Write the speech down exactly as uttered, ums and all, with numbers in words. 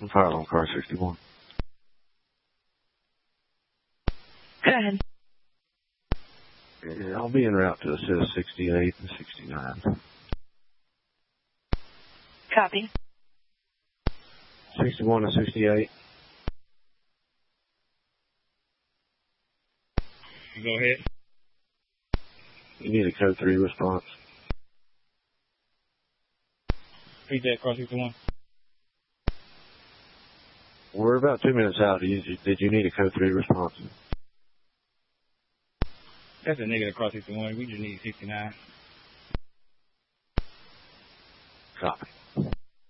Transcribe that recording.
I'm fired on car sixty-one. Go ahead. Yeah, I'll be en route to assist sixty-eight and sixty-nine. Copy. sixty-one and sixty-eight. Go ahead. You need a code three response. Read that, car sixty-one. We're about two minutes out. Did you, did you need a code three response? That's a negative, car sixty-one. We just need sixty-nine. Copy.